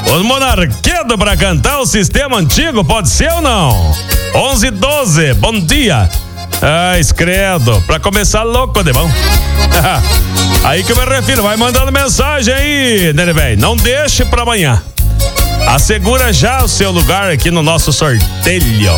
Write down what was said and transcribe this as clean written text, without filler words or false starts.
Os Monarquedos pra cantar o Sistema Antigo, pode ser ou não? 11:12, bom dia. Escredo, pra começar louco de bom. Aí que eu me refiro, vai mandando mensagem aí, né, velho? Não deixe pra amanhã. Assegura já o seu lugar aqui no nosso sorteio.